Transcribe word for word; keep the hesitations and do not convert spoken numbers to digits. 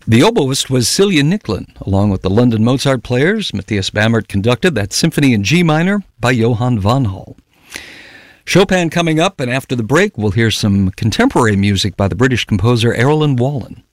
The oboist was Celia Nicklin, along with the London Mozart players. Matthias Bammert conducted that symphony in G minor by Johann von Hall. Chopin coming up, and after the break, we'll hear some contemporary music by the British composer Erilyn Wallen.